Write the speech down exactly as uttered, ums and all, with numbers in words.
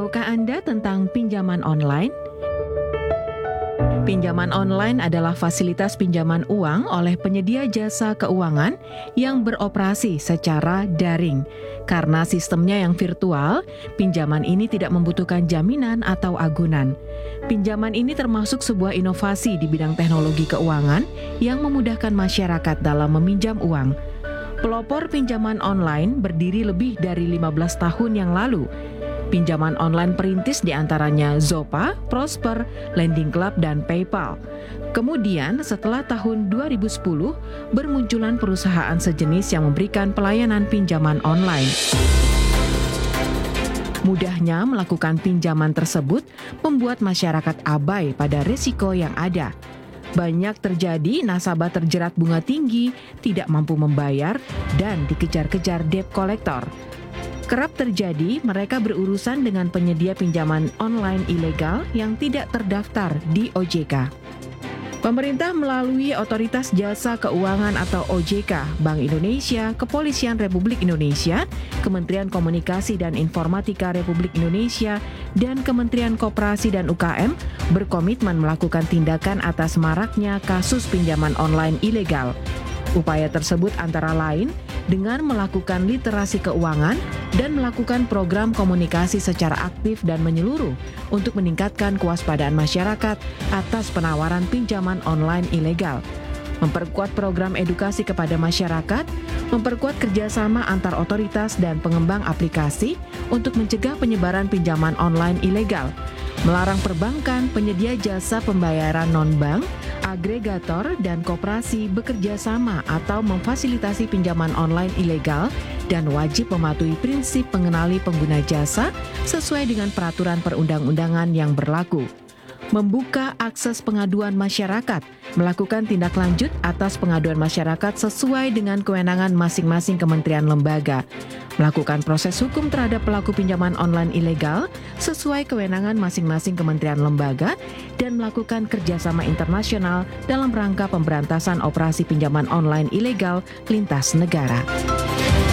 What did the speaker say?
Tahukah Anda tentang pinjaman online? Pinjaman online adalah fasilitas pinjaman uang oleh penyedia jasa keuangan yang beroperasi secara daring. Karena sistemnya yang virtual, pinjaman ini tidak membutuhkan jaminan atau agunan. Pinjaman ini termasuk sebuah inovasi di bidang teknologi keuangan yang memudahkan masyarakat dalam meminjam uang. Pelopor pinjaman online berdiri lebih dari lima belas tahun yang lalu. Pinjaman online perintis diantaranya Zopa, Prosper, Lending Club, dan PayPal. Kemudian setelah tahun dua ribu sepuluh, bermunculan perusahaan sejenis yang memberikan pelayanan pinjaman online. Mudahnya melakukan pinjaman tersebut membuat masyarakat abai pada risiko yang ada. Banyak terjadi nasabah terjerat bunga tinggi, tidak mampu membayar, dan dikejar-kejar debt collector. Kerap terjadi mereka berurusan dengan penyedia pinjaman online ilegal yang tidak terdaftar di O J K. Pemerintah melalui Otoritas Jasa Keuangan atau O J K, Bank Indonesia, Kepolisian Republik Indonesia, Kementerian Komunikasi dan Informatika Republik Indonesia, dan Kementerian Koperasi dan U K M berkomitmen melakukan tindakan atas maraknya kasus pinjaman online ilegal. Upaya tersebut antara lain dengan melakukan literasi keuangan dan melakukan program komunikasi secara aktif dan menyeluruh untuk meningkatkan kewaspadaan masyarakat atas penawaran pinjaman online ilegal, memperkuat program edukasi kepada masyarakat, memperkuat kerjasama antar otoritas dan pengembang aplikasi untuk mencegah penyebaran pinjaman online ilegal, melarang perbankan, penyedia jasa pembayaran non-bank, agregator, dan koperasi bekerja sama atau memfasilitasi pinjaman online ilegal dan wajib mematuhi prinsip mengenali pengguna jasa sesuai dengan peraturan perundang-undangan yang berlaku. Membuka akses pengaduan masyarakat, melakukan tindak lanjut atas pengaduan masyarakat sesuai dengan kewenangan masing-masing kementerian lembaga, melakukan proses hukum terhadap pelaku pinjaman online ilegal sesuai kewenangan masing-masing kementerian lembaga, dan melakukan kerjasama internasional dalam rangka pemberantasan operasi pinjaman online ilegal lintas negara.